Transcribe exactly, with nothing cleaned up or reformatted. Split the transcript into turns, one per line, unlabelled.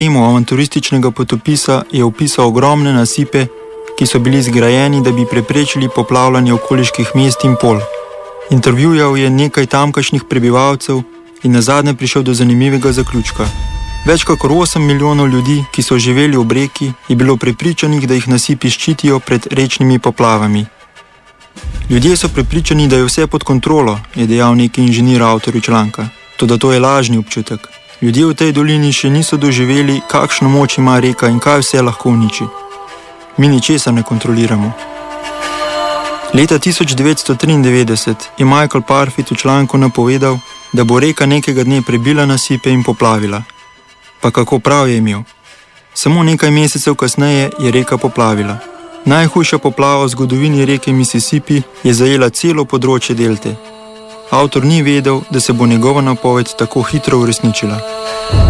Temo avanturističnega potopisa je opisal ogromne nasipe, ki so bili zgrajeni, da bi preprečili poplavljanje okoliških mest in pol. Intervjujal je nekaj tamkajšnjih prebivalcev in nazadnje prišel do zanimivega zaključka. Več kot osem milijonov ljudi, ki so živeli ob reki, je bilo prepričanih, da jih nasipi ščitijo pred rečnimi poplavami. Ljudje so prepričani, da je vse pod kontrolo, je dejal neki inženir avtorju članka. Toda to je lažni občutek. Ljudje v tej dolini še niso doživeli, kakšno moč ima reka in kaj vse lahko uniči. Mi ničesar ne kontroliramo. Leta tisoč devetsto triindevetdeset je Michael Parfit v članku napovedal, da bo reka nekega dne prebila nasipe in poplavila. Pa kako prav je imel. Samo nekaj mesecev kasneje je reka poplavila. Najhujša poplava v zgodovini reke Mississippi je zajela celo področje delte. Avtor ni vedel, da se bo njegova napoved tako hitro uresničila.